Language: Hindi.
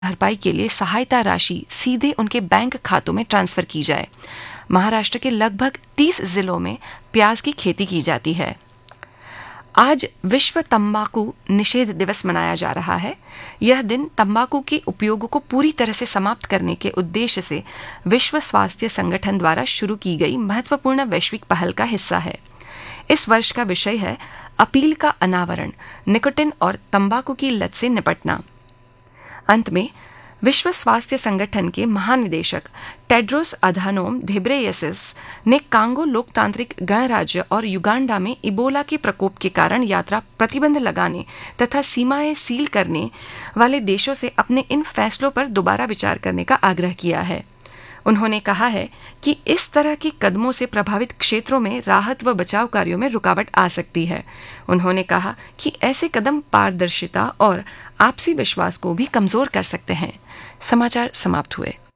भरपाई के लिए सहायता राशि सीधे उनके बैंक खातों में ट्रांसफर की जाए। महाराष्ट्र के लगभग 30 जिलों में प्याज की खेती की जाती है। आज विश्व तंबाकू निषेध दिवस मनाया जा रहा है। यह दिन तंबाकू के उपयोग को पूरी तरह से समाप्त करने के उद्देश्य से विश्व स्वास्थ्य संगठन द्वारा शुरू की गई महत्वपूर्ण वैश्विक पहल का हिस्सा है। इस वर्ष का विषय है अपील का अनावरण, निकोटिन और तंबाकू की लत से निपटना। अंत में विश्व स्वास्थ्य संगठन के महानिदेशक टेड्रोस अधानोम घेब्रेयेसस ने कांगो लोकतांत्रिक गणराज्य और युगांडा में इबोला के प्रकोप के कारण यात्रा प्रतिबंध लगाने तथा सीमाएं सील करने वाले देशों से अपने इन फैसलों पर दोबारा विचार करने का आग्रह किया है। उन्होंने कहा है कि इस तरह के कदमों से प्रभावित क्षेत्रों में राहत व बचाव कार्यों में रुकावट आ सकती है। उन्होंने कहा कि ऐसे कदम पारदर्शिता और आपसी विश्वास को भी कमजोर कर सकते हैं। समाचार समाप्त हुए।